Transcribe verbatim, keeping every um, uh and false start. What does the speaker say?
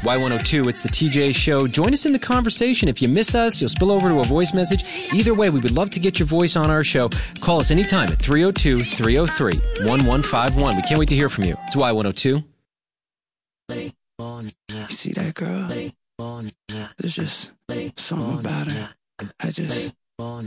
Y one oh two, it's the T J Show. Join us in the conversation. If you miss us, you'll spill over to a voice message. Either way, we would love to get your voice on our show. Call us anytime at three oh two, three oh three, one one five one. We can't wait to hear from you. It's Y one oh two. See that girl? There's just something about her. I just